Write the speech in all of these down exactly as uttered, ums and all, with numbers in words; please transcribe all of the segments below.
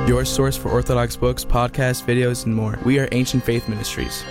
your source for Orthodox books, podcasts, videos, and more. We are Ancient Faith Ministries.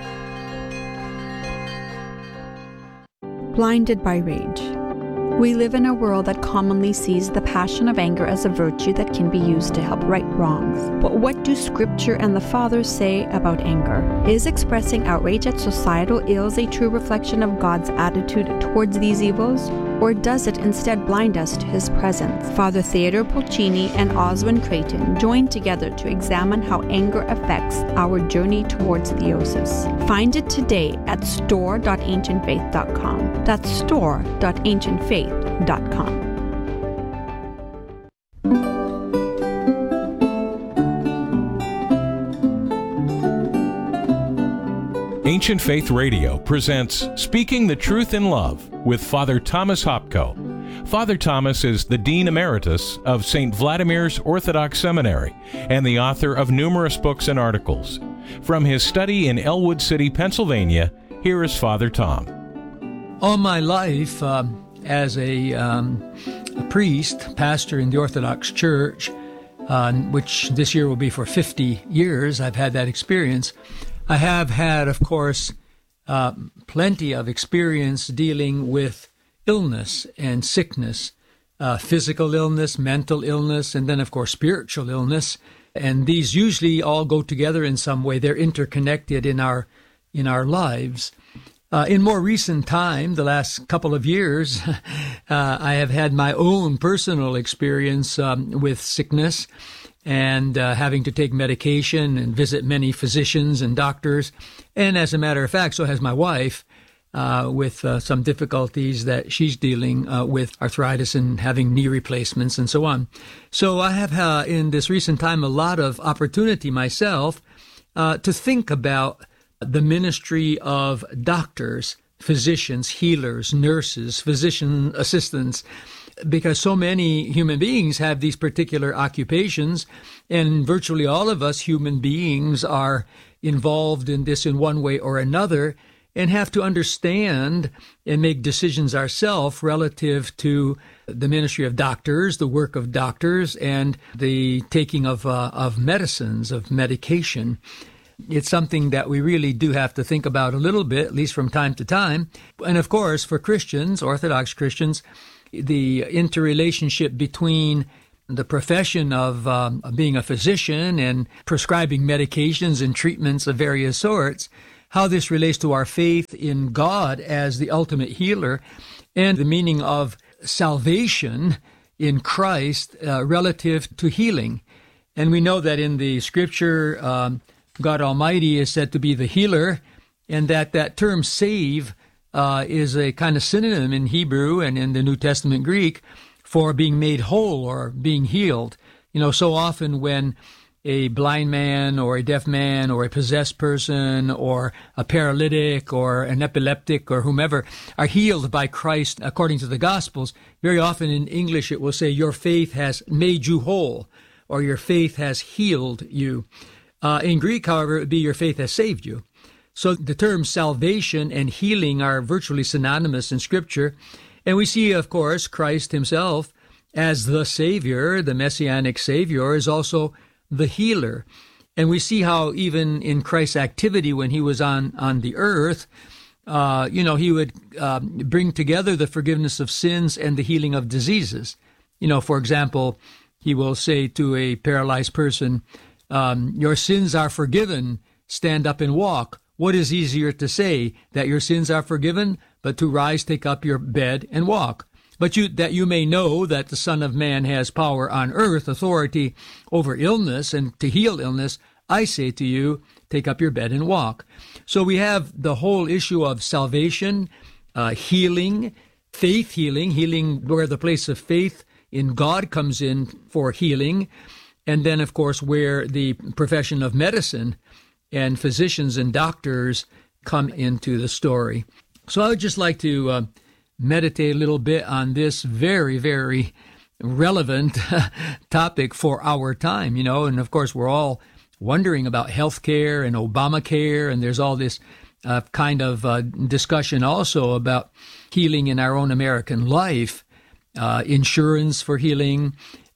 Blinded by rage. We live in a world that commonly sees the passion of anger as a virtue that can be used to help right wrongs. But what do Scripture and the Fathers say about anger? Is expressing outrage at societal ills a true reflection of God's attitude towards these evils? Or does it instead blind us to His presence? Father Theodore Pulcini and Oswin Creighton joined together to examine how anger affects our journey towards theosis. Find it today at store dot ancient faith dot com. That's store dot ancient faith dot com. Ancient Faith Radio presents Speaking the Truth in Love with Father Thomas Hopko. Father Thomas is the Dean Emeritus of Saint Vladimir's Orthodox Seminary and the author of numerous books and articles. From his study in Elwood City, Pennsylvania, here is Father Tom. All my life, um, as a, um, a priest, pastor in the Orthodox Church, uh, which this year will be for fifty years, I've had that experience. I have had, of course, uh, plenty of experience dealing with illness and sickness, uh, physical illness, mental illness, and then, of course, spiritual illness. And these usually all go together in some way. They're interconnected in our in our lives. Uh, in more recent time, the last couple of years, uh, I have had my own personal experience um, with sickness and uh, having to take medication and visit many physicians and doctors. And as a matter of fact, so has my wife, uh, with uh, some difficulties that she's dealing uh, with, arthritis and having knee replacements and so on. So I have, uh, in this recent time, a lot of opportunity myself uh, to think about the ministry of doctors, physicians, healers, nurses, physician assistants, because so many human beings have these particular occupations, and virtually all of us human beings are involved in this in one way or another and have to understand and make decisions ourselves relative to the ministry of doctors, the work of doctors, and the taking of uh, of medicines, of medication. It's something that we really do have to think about a little bit, at least from time to time. And of course, for Christians, Orthodox Christians, the interrelationship between the profession of um, being a physician and prescribing medications and treatments of various sorts, how this relates to our faith in God as the ultimate healer, and the meaning of salvation in Christ uh, relative to healing. And we know that in the Scripture, um, God Almighty is said to be the healer, and that that term save uh, is a kind of synonym in Hebrew and in the New Testament Greek for being made whole or being healed. You know, so often when a blind man or a deaf man or a possessed person or a paralytic or an epileptic or whomever are healed by Christ according to the Gospels, very often in English it will say, your faith has made you whole, or your faith has healed you. Uh, in Greek, however, it would be your faith has saved you. So the terms salvation and healing are virtually synonymous in Scripture. And we see, of course, Christ himself as the Savior, the Messianic Savior, is also the healer. And we see how even in Christ's activity when he was on, on the earth, uh, you know, he would uh, bring together the forgiveness of sins and the healing of diseases. You know, for example, he will say to a paralyzed person, Um, your sins are forgiven, stand up and walk. What is easier to say, that your sins are forgiven, but to rise, take up your bed, and walk? But you, that you may know that the Son of Man has power on earth, authority over illness, and to heal illness, I say to you, take up your bed and walk. So we have the whole issue of salvation, uh, healing, faith healing, healing where the place of faith in God comes in for healing. And then, of course, where the profession of medicine and physicians and doctors come into the story. So I would just like to uh, meditate a little bit on this very, very relevant topic for our time, you know. And, of course, we're all wondering about health care and Obamacare, and there's all this uh, kind of uh, discussion also about healing in our own American life, uh, insurance for healing,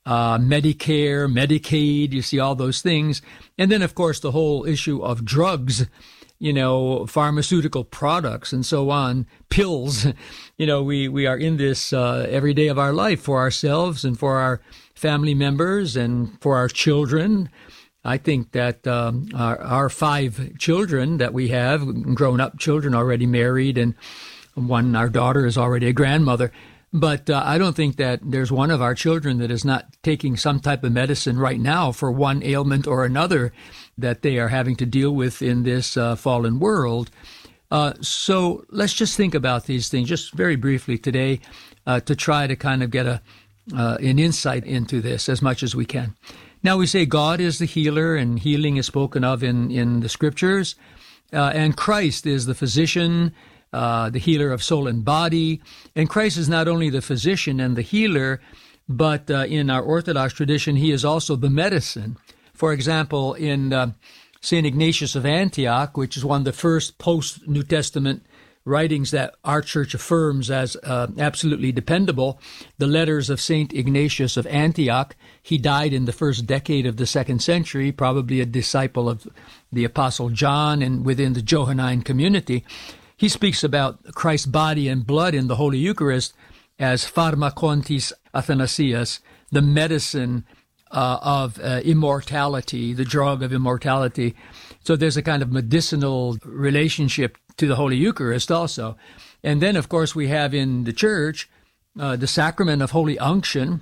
uh, Medicare, Medicaid, you see all those things. And then, of course, the whole issue of drugs, you know, pharmaceutical products and so on, pills. You know, we, we are in this uh, every day of our life for ourselves and for our family members and for our children. I think that um, our, our five children that we have, grown-up children already married, and one, our daughter, is already a grandmother. But uh, I don't think that there's one of our children that is not taking some type of medicine right now for one ailment or another that they are having to deal with in this uh, fallen world. Uh, so let's just think about these things just very briefly today uh, to try to kind of get a uh, an insight into this as much as we can. Now, we say God is the healer, and healing is spoken of in, in the Scriptures, uh, and Christ is the physician, Uh, the healer of soul and body. And Christ is not only the physician and the healer, but uh, in our Orthodox tradition, he is also the medicine. For example, in uh, Saint Ignatius of Antioch, which is one of the first post-New Testament writings that our church affirms as uh, absolutely dependable, the letters of Saint Ignatius of Antioch. He died in the first decade of the second century, probably a disciple of the Apostle John and within the Johannine community. He speaks about Christ's body and blood in the Holy Eucharist as pharmakontis athanasias, the medicine uh, of uh, immortality, the drug of immortality. So there's a kind of medicinal relationship to the Holy Eucharist also. And then, of course, we have in the church uh, the sacrament of Holy Unction,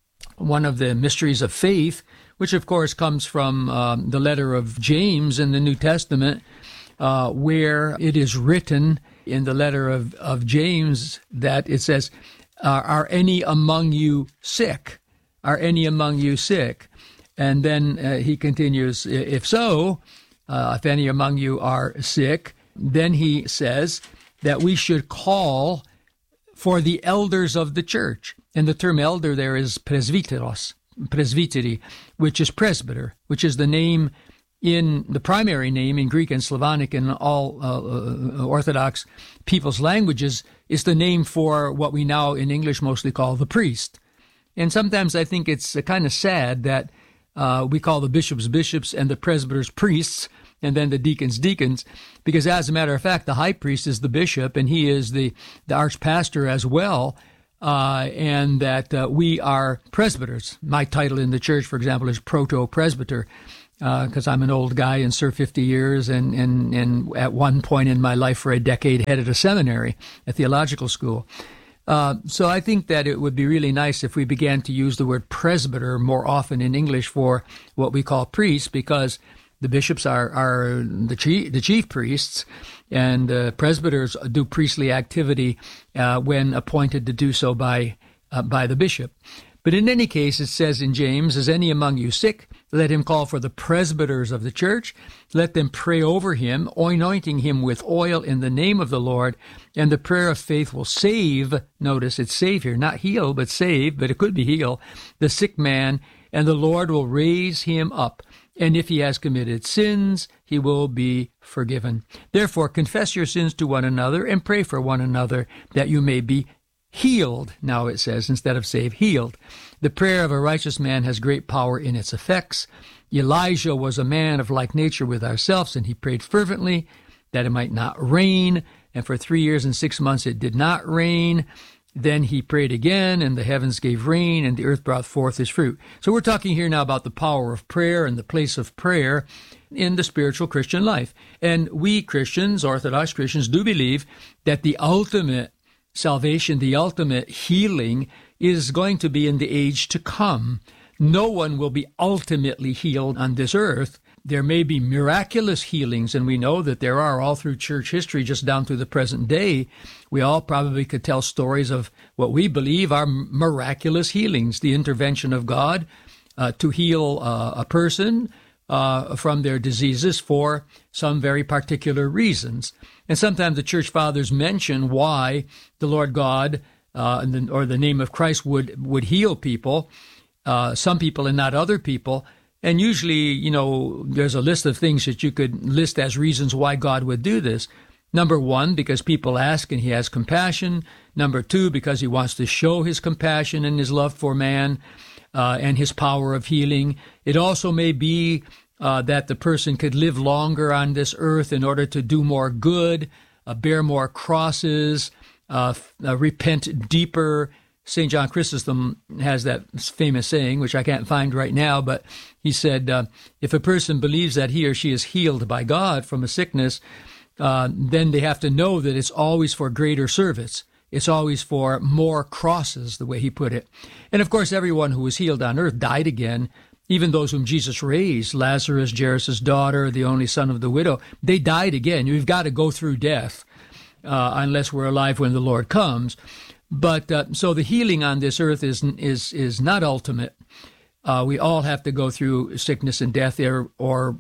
one of the mysteries of faith, which, of course, comes from um, the letter of James in the New Testament, Uh, where it is written in the letter of, of James that it says, uh, are any among you sick? Are any among you sick? And then uh, he continues, if so, uh, if any among you are sick, then he says that we should call for the elders of the church. And the term elder there is presbyteros, presbyteri, which is presbyter, which is the name in the primary name in Greek and Slavonic and all uh, uh, Orthodox people's languages is the name for what we now in English mostly call the priest. And sometimes I think it's uh, kind of sad that uh, we call the bishops bishops and the presbyters priests and then the deacons deacons, because as a matter of fact, the high priest is the bishop and he is the, the archpastor as well. Uh, and that uh, we are presbyters. My title in the church, for example, is proto-presbyter, because uh, I'm an old guy and served fifty years and, and, and at one point in my life for a decade headed a seminary, a theological school. Uh, so I think that it would be really nice if we began to use the word presbyter more often in English for what we call priests, because the bishops are, are the chief, the chief priests, and uh, presbyters do priestly activity uh, when appointed to do so by uh, by the bishop. But in any case, it says in James, is any among you sick? Let him call for the presbyters of the church. Let them pray over him, anointing him with oil in the name of the Lord. And the prayer of faith will save, notice it's save here, not heal, but save, but it could be heal, the sick man, and the Lord will raise him up. And if he has committed sins, he will be forgiven. Therefore, confess your sins to one another and pray for one another that you may be healed. Now it says, instead of saved, healed. The prayer of a righteous man has great power in its effects. Elijah was a man of like nature with ourselves, and he prayed fervently that it might not rain. And for three years and six months it did not rain. Then he prayed again, and the heavens gave rain, and the earth brought forth his fruit. So we're talking here now about the power of prayer and the place of prayer in the spiritual Christian life. And we Christians, Orthodox Christians, do believe that the ultimate salvation, the ultimate healing, is going to be in the age to come. No one will be ultimately healed on this earth. There may be miraculous healings, and we know that there are all through church history, just down to the present day. We all probably could tell stories of what we believe are miraculous healings, the intervention of God uh, to heal uh, a person uh, from their diseases for some very particular reasons. And sometimes the church fathers mention why the Lord God uh, and the, or the name of Christ would, would heal people, uh, some people and not other people. And usually, you know, there's a list of things that you could list as reasons why God would do this. Number one, because people ask and he has compassion. Number two, because he wants to show his compassion and his love for man. uh, and his power of healing. It also may be uh, that the person could live longer on this earth in order to do more good, uh, bear more crosses, uh, uh, repent deeper. Saint John Chrysostom has that famous saying, which I can't find right now, but he said, uh, if a person believes that he or she is healed by God from a sickness, uh, then they have to know that it's always for greater service. It's always for more crosses, the way he put it. And of course, everyone who was healed on earth died again. Even those whom Jesus raised, Lazarus, Jairus' daughter, the only son of the widow, they died again. You've got to go through death uh, unless we're alive when the Lord comes. But uh, so the healing on this earth is is is not ultimate. Uh, we all have to go through sickness and death, or, or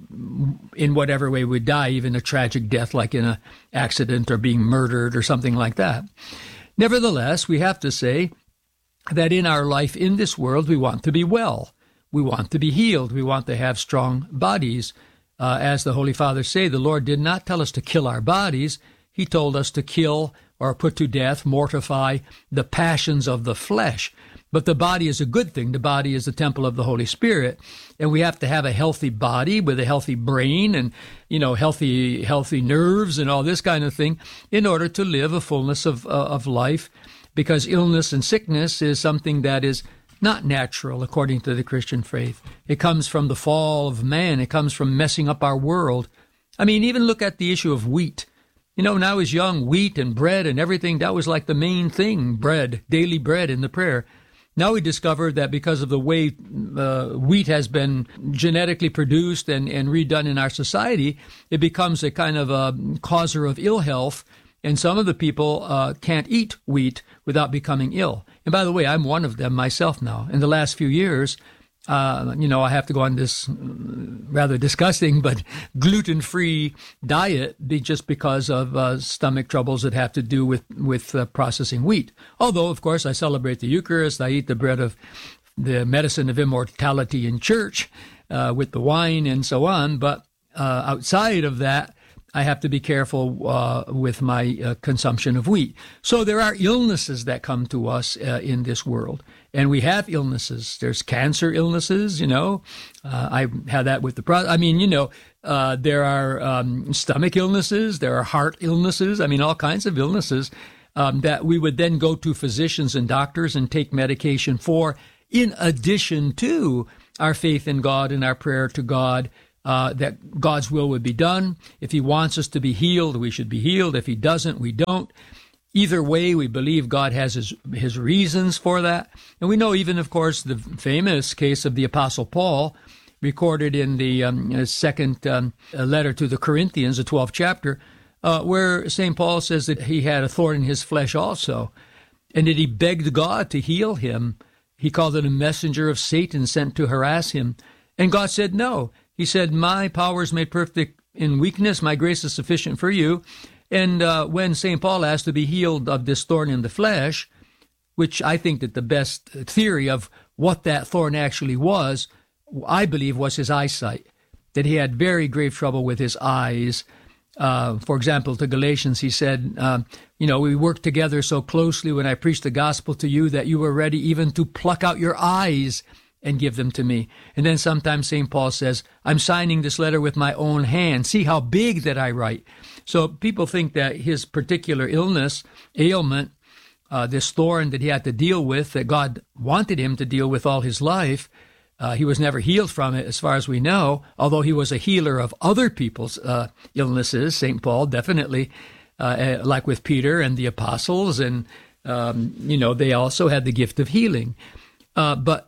in whatever way we die, even a tragic death like in an accident or being murdered or something like that. Nevertheless, we have to say that in our life in this world, we want to be well. We want to be healed. We want to have strong bodies. Uh, as the Holy Fathers say, the Lord did not tell us to kill our bodies. He told us to kill or put to death, mortify the passions of the flesh. But the body is a good thing. The body is the temple of the Holy Spirit. And we have to have a healthy body with a healthy brain and, you know, healthy healthy nerves and all this kind of thing in order to live a fullness of, uh, of life, because illness and sickness is something that is not natural according to the Christian faith. It comes from the fall of man. It comes from messing up our world. I mean, even look at the issue of wheat. You know, when I was young, wheat and bread and everything, that was like the main thing, bread, daily bread in the prayer. Now we discovered that because of the way uh, wheat has been genetically produced and, and redone in our society, it becomes a kind of a causer of ill health. And some of the people uh, can't eat wheat without becoming ill. And by the way, I'm one of them myself now. In the last few years, Uh, you know, I have to go on this rather disgusting but gluten-free diet be just because of uh, stomach troubles that have to do with, with uh, processing wheat. Although, of course, I celebrate the Eucharist. I eat the bread of the medicine of immortality in church uh, with the wine and so on. But uh, outside of that, I have to be careful uh, with my uh, consumption of wheat. So there are illnesses that come to us uh, in this world. And we have illnesses. There's cancer illnesses, you know. Uh, I had that with the, pro- I mean, you know, uh, there are um, stomach illnesses. There are heart illnesses. I mean, all kinds of illnesses um, that we would then go to physicians and doctors and take medication for, in addition to our faith in God and our prayer to God, uh, that God's will would be done. If he wants us to be healed, we should be healed. If he doesn't, we don't. Either way, we believe God has his, his reasons for that. And we know even, of course, the famous case of the Apostle Paul, recorded in the um, second um, letter to the Corinthians, the twelfth chapter, uh, where Saint Paul says that he had a thorn in his flesh also, and that he begged God to heal him. He called it a messenger of Satan sent to harass him. And God said no. He said, my power is made perfect in weakness. My grace is sufficient for you. And uh, when Saint Paul asked to be healed of this thorn in the flesh, which I think that the best theory of what that thorn actually was, I believe was his eyesight, that he had very grave trouble with his eyes. Uh, for example, to Galatians, he said, uh, you know, we worked together so closely when I preached the gospel to you that you were ready even to pluck out your eyes and give them to me. And then sometimes Saint Paul says, I'm signing this letter with my own hand. See how big that I write. So people think that his particular illness, ailment, uh, this thorn that he had to deal with, that God wanted him to deal with all his life, uh, he was never healed from it as far as we know, although he was a healer of other people's uh, illnesses, Saint Paul, definitely, uh, like with Peter and the apostles. And, um, you know, they also had the gift of healing. Uh, but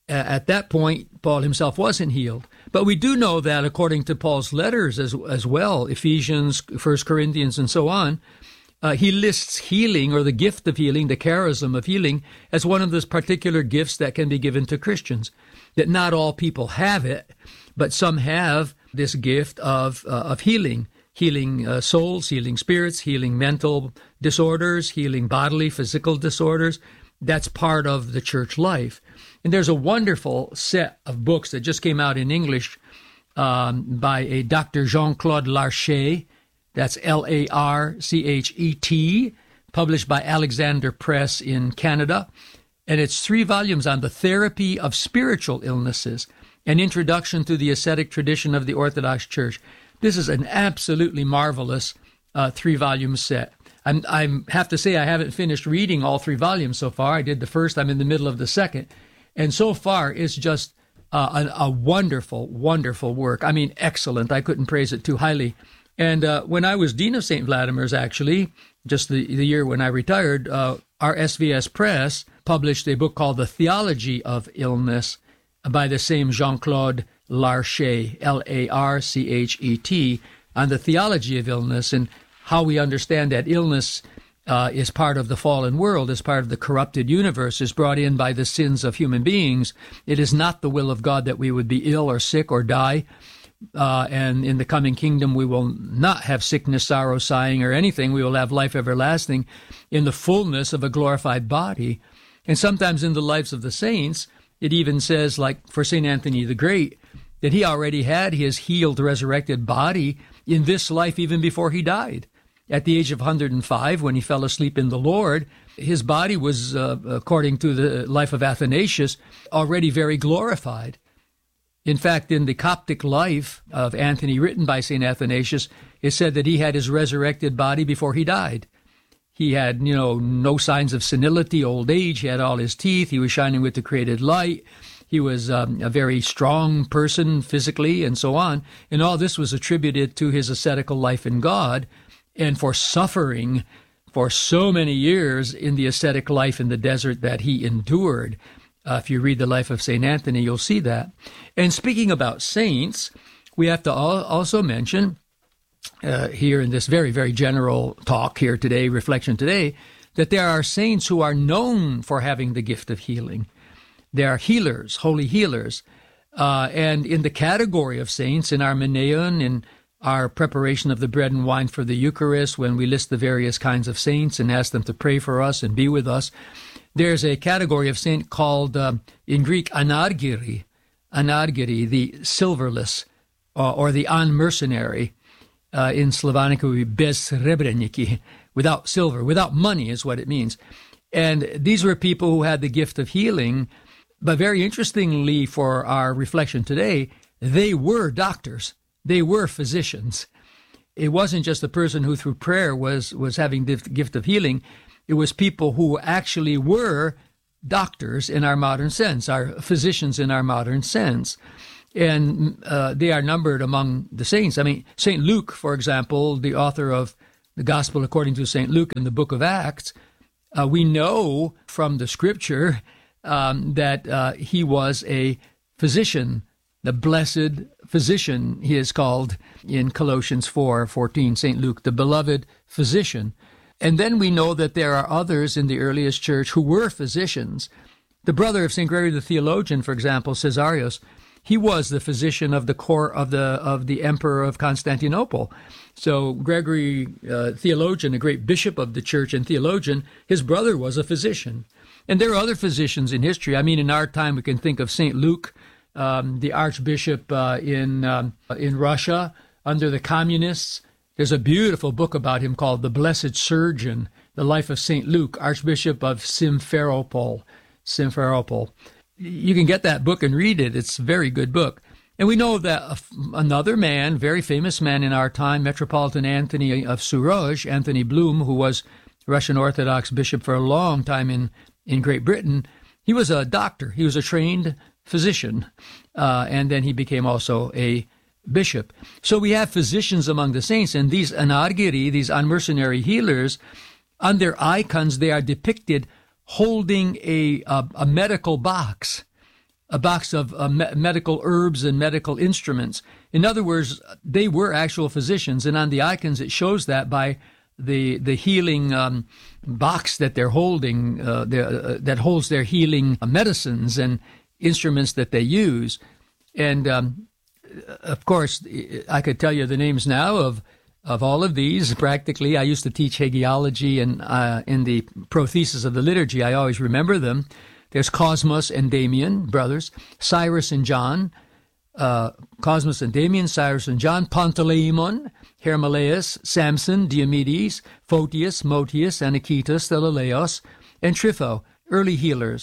at that point, Paul himself wasn't healed. But we do know that according to Paul's letters as as well, Ephesians, First Corinthians, and so on, uh, he lists healing, or the gift of healing, the charism of healing, as one of those particular gifts that can be given to Christians. That not all people have it, but some have this gift of uh, of healing, healing uh, souls, healing spirits, healing mental disorders, healing bodily, physical disorders. That's part of the church life. And there's a wonderful set of books that just came out in English um, by a Doctor Jean-Claude Larchet. That's L A R C H E T, published by Alexander Press in Canada. And it's three volumes on the therapy of spiritual illnesses, an introduction to the ascetic tradition of the Orthodox Church. This is an absolutely marvelous uh, three-volume set. I'm, I have to say I haven't finished reading all three volumes so far. I did the first. I'm in the middle of the second. And so far, it's just uh, a, a wonderful, wonderful work. I mean, excellent. I couldn't praise it too highly. And uh, when I was Dean of Saint Vladimir's, actually, just the, the year when I retired, uh, our S V S Press published a book called The Theology of Illness by the same Jean-Claude Larchet, L A R C H E T, on the theology of illness and how we understand that illness uh, is part of the fallen world, is part of the corrupted universe, is brought in by the sins of human beings. It is not the will of God that we would be ill or sick or die. Uh, and in the coming kingdom, we will not have sickness, sorrow, sighing, or anything. We will have life everlasting in the fullness of a glorified body. And sometimes in the lives of the saints, it even says, like for Saint Anthony the Great, that he already had his healed, resurrected body in this life even before he died. At the age of one hundred five, when he fell asleep in the Lord, his body was, uh, according to the life of Athanasius, already very glorified. In fact, in the Coptic life of Anthony, written by Saint Athanasius, it said that he had his resurrected body before he died. He had, you know, no signs of senility, old age. He had all his teeth. He was shining with the created light. He was um, a very strong person physically and so on. And all this was attributed to his ascetical life in God and for suffering for so many years in the ascetic life in the desert that he endured. Uh, if you read the life of Saint Anthony, you'll see that. And speaking about saints, we have to al- also mention uh, here in this very, very general talk here today, reflection today, that there are saints who are known for having the gift of healing. They are healers, holy healers. Uh, and in the category of saints, in our Menaion, in our preparation of the bread and wine for the Eucharist, when we list the various kinds of saints and ask them to pray for us and be with us, there's a category of saint called, uh, in Greek, anargiri, anargiri, the silverless, uh, or the unmercenary. Uh, in Slavonic, it would be bezsrebreniki, without silver, without money is what it means. And these were people who had the gift of healing, but very interestingly for our reflection today, they were doctors. They were physicians. It wasn't just the person who through prayer was, was having the gift of healing. It was people who actually were doctors in our modern sense, our physicians in our modern sense. And uh, they are numbered among the saints. I mean, Saint Luke, for example, the author of the Gospel according to Saint Luke in the book of Acts, uh, we know from the scripture um, that uh, he was a physician. The blessed physician, he is called in Colossians four fourteen, Saint Luke, the beloved physician. And then we know that there are others in the earliest church who were physicians. The brother of Saint Gregory the Theologian, for example, Caesarius, he was the physician of the court of the of the emperor of Constantinople. So Gregory, uh, theologian, a great bishop of the church and theologian, his brother was a physician. And there are other physicians in history. I mean, in our time, we can think of Saint Luke, um, the archbishop uh, in um, in Russia under the communists. There's a beautiful book about him called The Blessed Surgeon, the life of Saint Luke, Archbishop of Simferopol. Simferopol. You can get that book and read it. It's a very good book. And we know that another man, very famous man in our time, Metropolitan Anthony of Suroge, Anthony Bloom, who was Russian Orthodox bishop for a long time in, in Great Britain, he was a doctor. He was a trained physician. Uh, and then he became also a bishop. So we have physicians among the saints, and these anargiri, these unmercenary healers, on their icons, they are depicted holding a, a, a medical box, a box of uh, me- medical herbs and medical instruments. In other words, they were actual physicians, and on the icons it shows that by the the healing um, box that they're holding, uh, uh, that holds their healing medicines and instruments that they use. And um, of course, I could tell you the names now of Of all of these, practically. I used to teach hagiology, and uh, in the prothesis of the liturgy, I always remember them. There's Cosmas and Damian, brothers, Cyrus and John, uh, Cosmas and Damian, Cyrus and John, Pantaleimon, Hermolaus, Samson, Diomedes, Photius, Motius, Anicetus, Thelileos, and Trypho, early healers.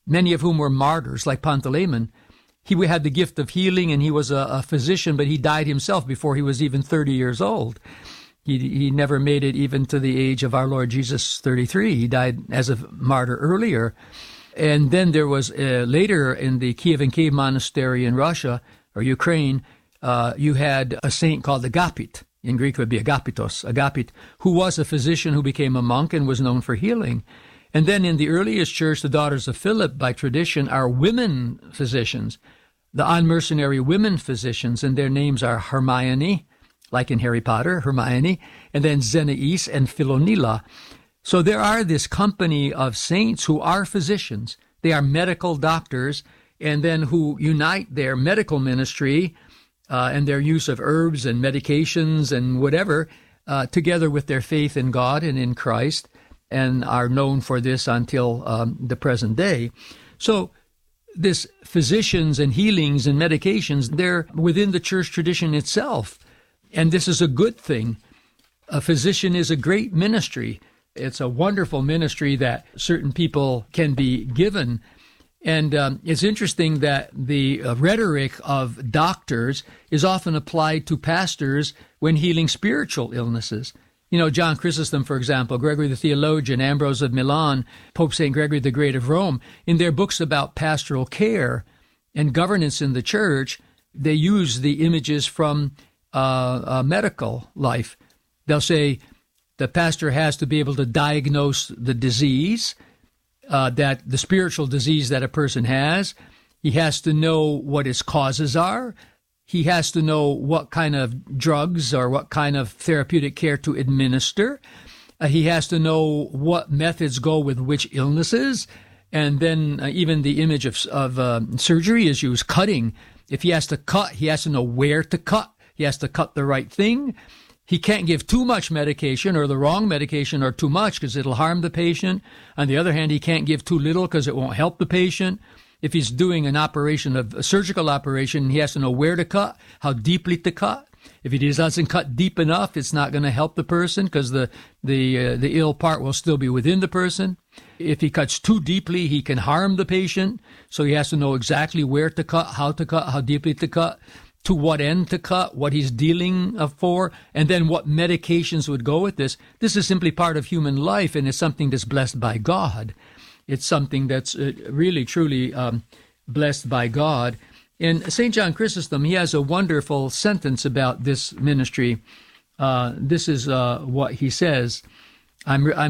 many of whom were martyrs, like Pantaleimon. He had the gift of healing, and he was a, a physician, but he died himself before he was even thirty years old. He, he never made it even to the age of our Lord Jesus, thirty-three. He died as a martyr earlier. And then there was uh, later in the Kievan Cave Monastery in Russia or Ukraine, uh, you had a saint called Agapit. In Greek it would be Agapitos, Agapit, who was a physician who became a monk and was known for healing. And then in the earliest church, the daughters of Philip, by tradition, are women physicians, the unmercenary women physicians, and their names are Hermione, like in Harry Potter, Hermione, and then Zenais and Philonila. So there are this company of saints who are physicians. They are medical doctors, and then who unite their medical ministry uh, and their use of herbs and medications and whatever uh, together with their faith in God and in Christ, and are known for this until um, the present day. So this physicians and healings and medications, they're within the church tradition itself. And this is a good thing. A physician is a great ministry. It's a wonderful ministry that certain people can be given. And um, it's interesting that the uh, rhetoric of doctors is often applied to pastors when healing spiritual illnesses. You know, John Chrysostom, for example, Gregory the Theologian, Ambrose of Milan, Pope Saint Gregory the Great of Rome, in their books about pastoral care and governance in the church, they use the images from uh, uh, medical life. They'll say the pastor has to be able to diagnose the disease, uh, that the spiritual disease that a person has. He has to know what its causes are. He has to know what kind of drugs or what kind of therapeutic care to administer. Uh, he has to know what methods go with which illnesses. And then uh, even the image of, of uh, surgery is used, cutting. If he has to cut, he has to know where to cut. He has to cut the right thing. He can't give too much medication or the wrong medication or too much because it'll harm the patient. On the other hand, he can't give too little because it won't help the patient. If he's doing an operation, of a surgical operation, he has to know where to cut, how deeply to cut. If he doesn't cut deep enough, it's not going to help the person because the the uh, the ill part will still be within the person. If he cuts too deeply, he can harm the patient. So he has to know exactly where to cut, how to cut, how deeply to cut, to what end to cut, what he's dealing for, and then what medications would go with this. This is simply part of human life, and it's something that's blessed by God. It's something that's uh, really, truly um, blessed by God. And Saint John Chrysostom, he has a wonderful sentence about this ministry. Uh, this is uh, what he says. I'm, I'm